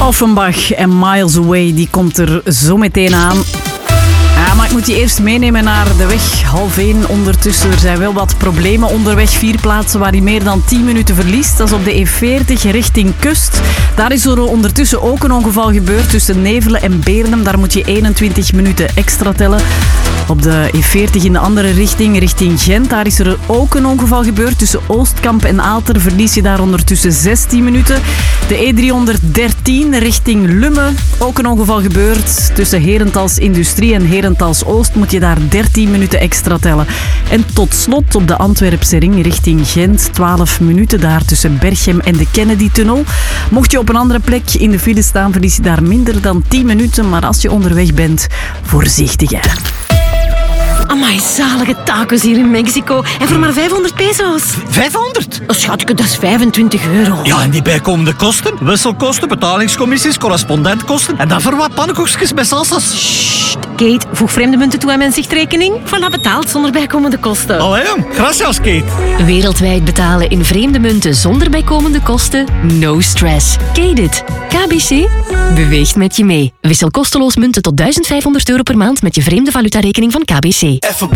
Offenbach en Miles Away, die komt er zo meteen aan. Ja, maar ik moet je eerst meenemen naar de weg half 1. Ondertussen, er zijn wel wat problemen onderweg. 4 plaatsen waar je meer dan 10 minuten verliest. Dat is op de E40 richting Kust. Daar is er ondertussen ook een ongeval gebeurd tussen Nevelen en Beernem. Daar moet je 21 minuten extra tellen. Op de E40 in de andere richting, richting Gent, daar is er ook een ongeval gebeurd. Tussen Oostkamp en Aalter verlies je daar ondertussen 16 minuten. De E313 richting Lummen, ook een ongeval gebeurd. Tussen Herentals Industrie en Herentals Oost moet je daar 13 minuten extra tellen. En tot slot op de Antwerpse ring richting Gent, 12 minuten daar tussen Berchem en de Kennedy-tunnel. Mocht je op een andere plek in de file staan, verlies je daar minder dan 10 minuten. Maar als je onderweg bent, voorzichtig hè. Amai, zalige tacos hier in Mexico. En voor maar 500 pesos. 500? Oh, schatje, dat is 25 euro. Ja, en die bijkomende kosten? Wisselkosten, betalingscommissies, correspondentkosten. En dan voor wat pannenkoekjes met salsa's. Sst, Kate, voeg vreemde munten toe aan mijn zichtrekening. Voilà, betaald zonder bijkomende kosten. Allee, gracias, Kate. Wereldwijd betalen in vreemde munten zonder bijkomende kosten? No stress. Kate it. KBC beweegt met je mee. Wissel kosteloos munten tot €1500 per maand met je vreemde valutarekening van KBC.